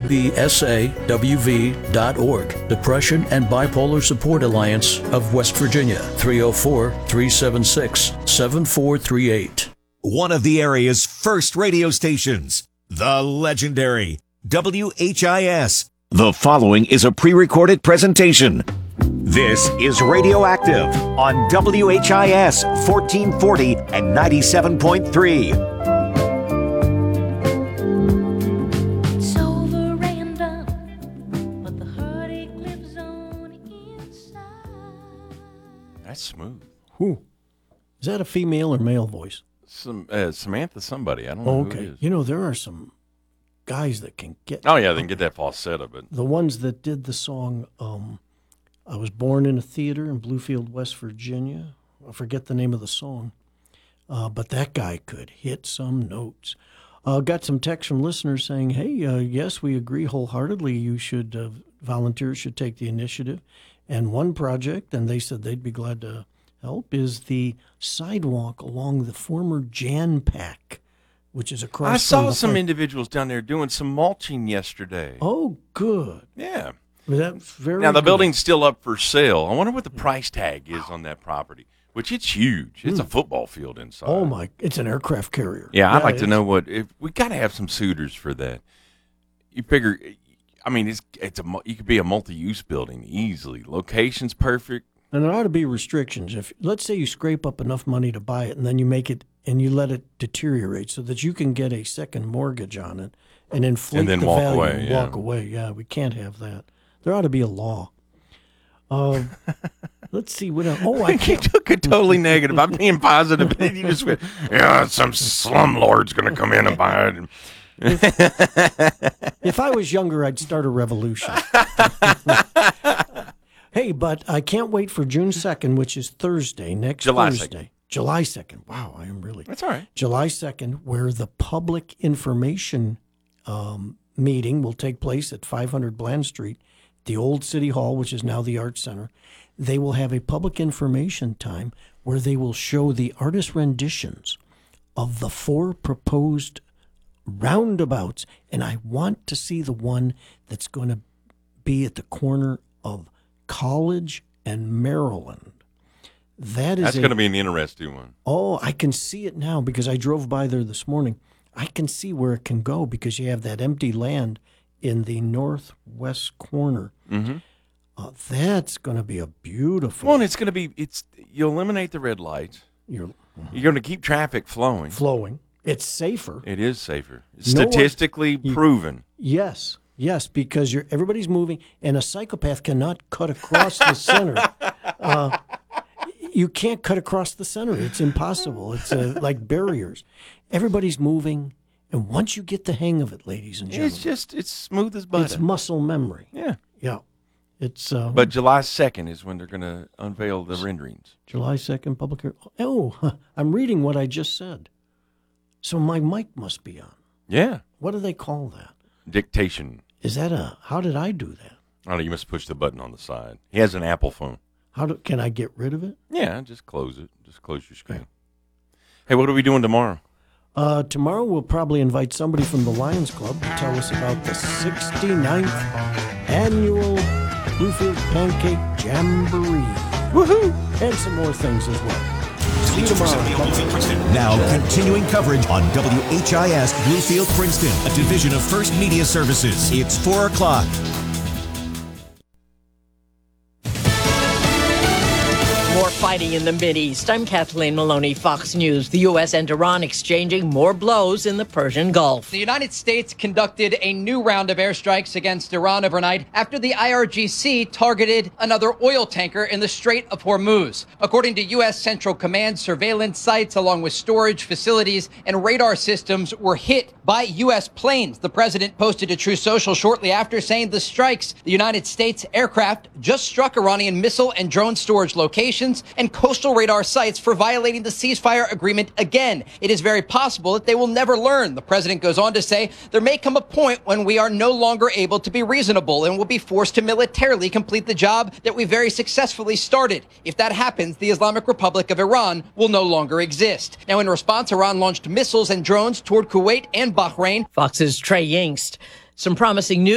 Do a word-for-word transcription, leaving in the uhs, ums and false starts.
b s a w v dot org. Depression and Bipolar Support Alliance of West Virginia, three oh four, three seven six, seven four three eight. One of the area's first radio stations, the legendary W H I S. The following is a pre-recorded presentation. This is Radioactive on W H I S fourteen forty and ninety-seven point three. That's smooth. Who? Is that a female or male voice? Some uh, Samantha somebody. I don't know Oh, who okay. it is. You know, there are some guys that can get... Oh, yeah, they can get that falsetto, but... The ones that did the song, um, I was born in a theater in Bluefield, West Virginia. I forget the name of the song. Uh, but that guy could hit some notes. Uh, got some text from listeners saying, hey, uh, yes, we agree wholeheartedly you should, uh, volunteers should take the initiative. And one project, and they said they'd be glad to help, is the sidewalk along the former Jan Pack, which is across. I saw from some the individuals down there doing some mulching yesterday. Oh, good. Yeah. That's very Now, the good. building's still up for sale. I wonder what the price tag is on that property, which it's huge. It's a football field inside. Oh, my. It's an aircraft carrier. Yeah, I'd like to it's- know what if we got to have some suitors for that. You figure, I mean, it's it's a mu- you could be a multi-use building easily. Location's perfect. And there ought to be restrictions. If let's say you scrape up enough money to buy it, and then you make it and you let it deteriorate, so that you can get a second mortgage on it and inflate And then the walk value away, and yeah. walk away. Yeah, we can't have that. There ought to be a law. Uh, let's see what. Else. Oh, I You can't. took it totally negative. I'm being positive. And you just went, yeah, some slumlord's going to come in and buy it. If I was younger, I'd start a revolution. Hey, but I can't wait for June second, which is Thursday, next July Thursday. second. July second. Wow, I am really. That's all right. July second, where the public information um, meeting will take place at five hundred Bland Street, the old City Hall, which is now the Arts Center. They will have a public information time where they will show the artist renditions of the four proposed roundabouts. And I want to see the one that's going to be at the corner of College and Maryland. That is That's a- going to be an interesting one. Oh, I can see it now because I drove by there this morning. I can see where it can go because you have that empty land in the northwest corner. Mm-hmm. Uh, that's going to be a beautiful. Well, and it's going to be, it's you eliminate the red lights. You're You're going to keep traffic flowing. flowing. It's safer. It is safer. It's No one- statistically proven. Yes, yes, because you're everybody's moving, and a psychopath cannot cut across the center. Uh, you can't cut across the center. It's impossible. It's uh, like barriers. Everybody's moving, and once you get the hang of it, ladies and gentlemen, It's just, it's smooth as butter. it's muscle memory. yeah. Yeah, it's uh, But July second is when they're going to unveil the renderings. July second, public hearing. Oh, I'm reading what I just said. So my mic must be on. Yeah. What do they call that? Dictation. Is that a, how did I do that? Oh, no, you must push the button on the side. He has an Apple phone. How do, can I get rid of it? Yeah, just close it. Just close your screen. Hey, what are we doing tomorrow? Uh, tomorrow we'll probably invite somebody from the Lions Club to tell us about the sixty-ninth annual Bluefield Pancake Jamboree. Woohoo! And some more things as well. See you tomorrow. Now, continuing coverage on W H I S Bluefield Princeton, a division of First Media Services. It's four o'clock. More fighting in the Mideast. I'm Kathleen Maloney, Fox News. The U S and Iran exchanging more blows in the Persian Gulf. The United States conducted a new round of airstrikes against Iran overnight after the I R G C targeted another oil tanker in the Strait of Hormuz. According to U S Central Command, surveillance sites along with storage facilities and radar systems were hit by U S planes. The president posted a True Social shortly after saying the strikes, the United States aircraft just struck Iranian missile and drone storage locations and coastal radar sites for violating the ceasefire agreement again. It is very possible that they will never learn. The president goes on to say there may come a point when we are no longer able to be reasonable and will be forced to militarily complete the job that we very successfully started. If that happens, the Islamic Republic of Iran will no longer exist. Now, in response, Iran launched missiles and drones toward Kuwait and Bahrain. Fox's Trey Yingst. Some promising news.